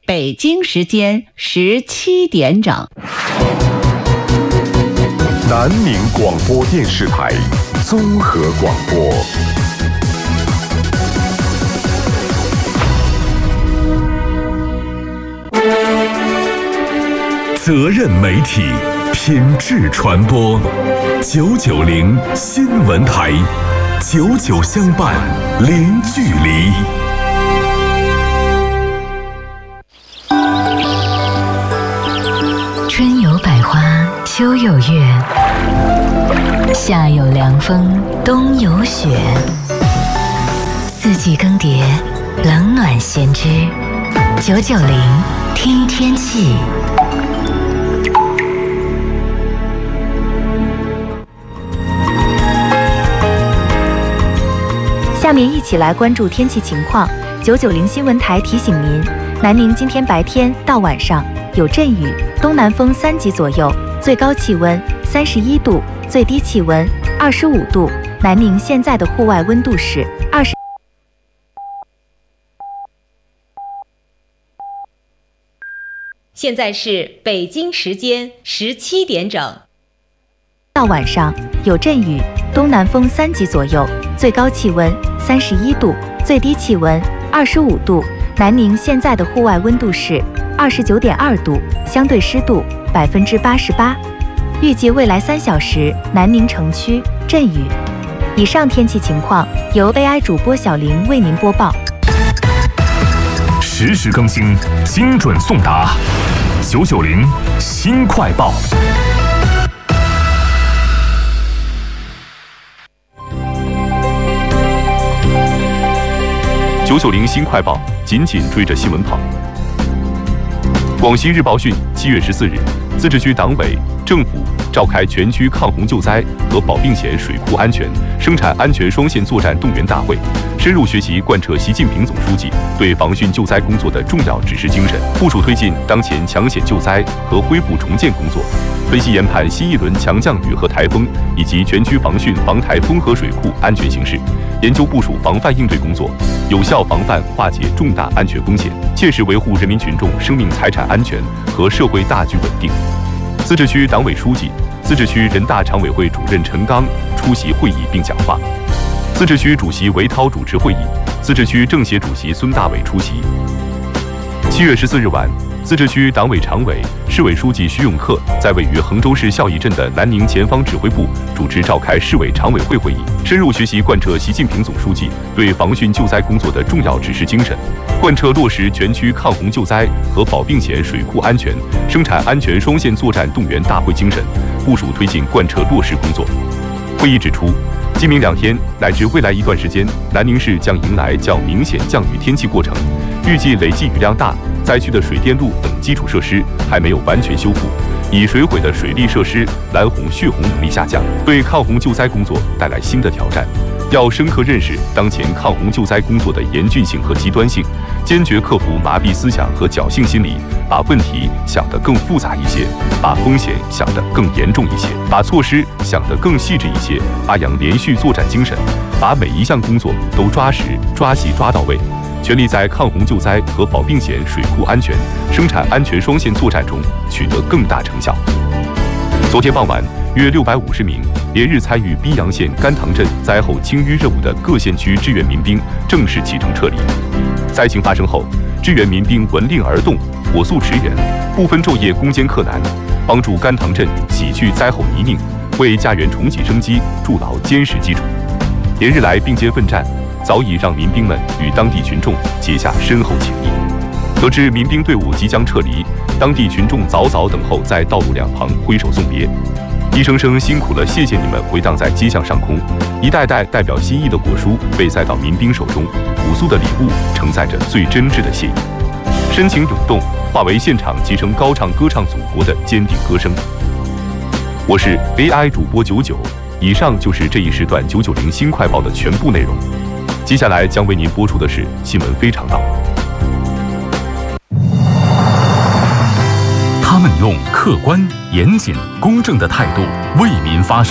北京时间17点整。 南宁广播电视台综合广播。 责任媒体，品质传播，990新闻台，99相伴，零距离。 春有百花，秋有月，夏有凉风，冬有雪。四季更迭，冷暖先知。990听天气。 下面一起来关注天气情况。990新闻台提醒您，南宁今天白天到晚上有阵雨，东南风3级左右，最高气温31度，最低气温25度。南宁现在的户外温度是20。 现在是北京时间17点整。 到晚上有阵雨，东南风3级左右，最高气温31度，最低气温25度。南宁现在的户外温度是29.2度，相对湿度88%。预计未来3小时，南宁城区阵雨。以上天气情况由 AI 主播小玲为您播报。 实时更新，精准送达。990新快报。990新快报，紧紧追着新闻跑。广西日报讯，7月14日，自治区党委、政府召开全区抗洪救灾和保并险水库安全、生产安全双线作战动员大会，深入学习贯彻习近平总书记对防汛救灾工作的重要指示精神，部署推进当前抢险救灾和恢复重建工作，分析研判新一轮强降雨和台风以及全区防汛防台风和水库安全形势，研究部署防范应对工作，有效防范化解重大安全风险，切实维护人民群众生命财产安全和社会大局稳定。自治区党委书记、自治区人大常委会主任陈刚出席会议并讲话，自治区主席韦涛主持会议，自治区政协主席孙大伟出席。7月14日晚，自治区党委常委、市委书记徐永克在位于衡州市孝义镇的南宁前方指挥部主持召开市委常委会会议，深入学习贯彻习近平总书记对防汛救灾工作的重要指示精神，贯彻落实全区抗洪救灾和保并险水库安全、生产安全双线作战动员大会精神，部署推进贯彻落实工作。会议指出，今明2天乃至未来一段时间，南宁市将迎来较明显降雨天气过程，预计累计雨量大，灾区的水电路等基础设施还没有完全修复，已水毁的水利设施拦洪蓄洪能力下降，对抗洪救灾工作带来新的挑战。要深刻认识当前抗洪救灾工作的严峻性和极端性，坚决克服麻痹思想和侥幸心理，把问题想得更复杂一些，把风险想得更严重一些，把措施想得更细致一些，发扬连续作战精神，把每一项工作都抓实、抓细、抓到位，全力在抗洪救灾和保并险水库安全、生产安全双线作战中取得更大成效。昨天傍晚，约650名连日参与宾阳县甘塘镇灾后清淤任务的各县区支援民兵正式启程撤离。灾情发生后，支援民兵闻令而动，火速驰援，不分昼夜攻坚克难，帮助甘塘镇洗去灾后泥泞，为家园重启生机筑牢坚实基础。连日来并肩奋战，早已让民兵们与当地群众结下深厚情谊。得知民兵队伍即将撤离，当地群众早早等候在道路两旁挥手送别，一声声辛苦了，谢谢你们回荡在街巷上空，一袋袋代表心意的果蔬被塞到民兵手中，朴素的礼物承载着最真挚的谢意，深情涌动，化为现场齐声高唱歌唱祖国的坚定歌声。我是 AI 主播99，以上就是这一时段990新快报的全部内容。接下来将为您播出的是新闻非常道。他们用客观、严谨、公正的态度为民发声，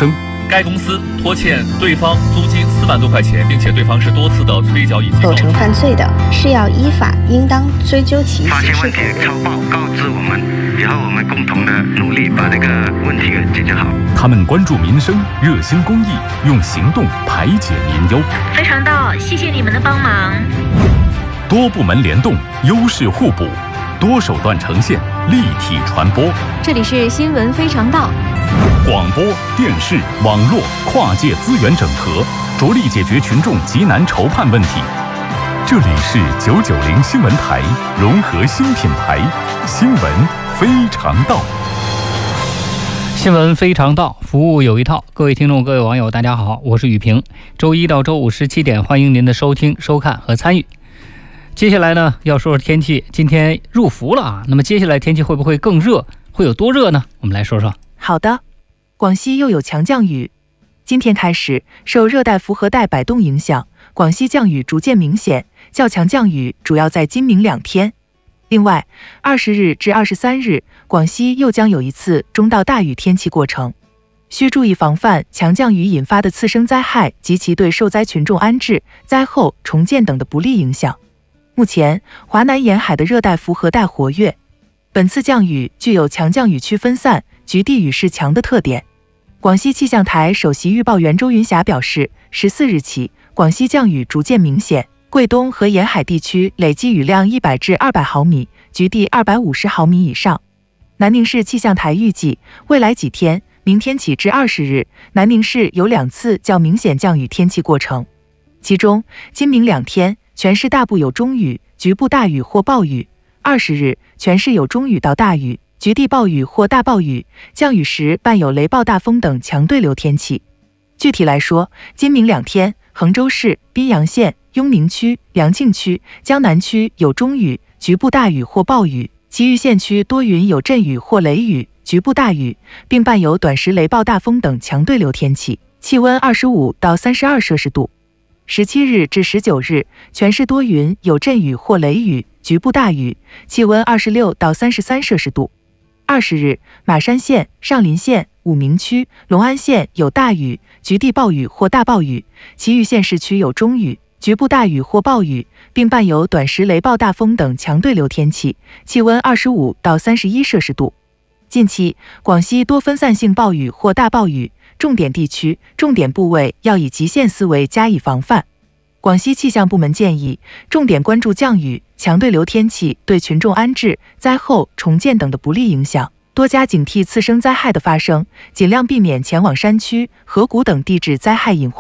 该公司拖欠对方租金4万多块钱，并且对方是多次的催缴以及构成犯罪的，是要依法应当追究其发现问题抄报告知我们，然后我们共同的努力把这个问题给解决好。 他们关注民生，热心公益，用行动排解民忧。 非常到，谢谢你们的帮忙。 多部门联动，优势互补，多手段呈现，立体传播。 这里是新闻非常道， 广播、电视、网络跨界资源整合，着力解决群众急难愁盼问题。这里是990新闻台，融合新品牌，新闻非常道。 新闻非常道，服务有一套。各位听众，各位网友，大家好，我是宇平。周一到周五17点，欢迎您的收听、收看和参与。接下来呢，要说说天气。今天入伏了啊，那么接下来天气会不会更热？会有多热呢？我们来说说。 好的，广西又有强降雨。今天开始，受热带复合带摆动影响，广西降雨逐渐明显，较强降雨主要在今明2天。另外，20日至23日，广西又将有一次中到大雨天气过程，需注意防范强降雨引发的次生灾害及其对受灾群众安置、灾后重建等的不利影响。目前，华南沿海的热带复合带活跃，本次降雨具有强降雨区分散、局地雨势强的特点。广西气象台首席预报员周云霞表示，14日起，广西降雨逐渐明显，桂东和沿海地区累计雨量100至200毫米，局地250毫米以上。南宁市气象台预计，未来几天，明天起至20日，南宁市有2次较明显降雨天气过程，其中今明2天，全市大部有中雨，局部大雨或暴雨；20日，全市有中雨到大雨，局地暴雨或大暴雨，降雨时伴有雷暴大风等强对流天气。具体来说，今明2天，衡州市、宾阳县、雍宁区、良静区、江南区有中雨，局部大雨或暴雨，其余县区多云有阵雨或雷雨，局部大雨，并伴有短时雷暴大风等强对流天气，气温25到32摄氏度。17日至19日，全市多云有阵雨或雷雨，局部大雨，气温26到33摄氏度。20日，马山县、上林县、武鸣区、隆安县有大雨，局地暴雨或大暴雨，其余县市区有中雨，局部大雨或暴雨，并伴有短时雷暴大风等强对流天气，气温25到31摄氏度。近期，广西多分散性暴雨或大暴雨，重点地区、重点部位要以极限思维加以防范。广西气象部门建议，重点关注降雨、强对流天气对群众安置、灾后重建等的不利影响，多加警惕次生灾害的发生，尽量避免前往山区、河谷等地质灾害隐患。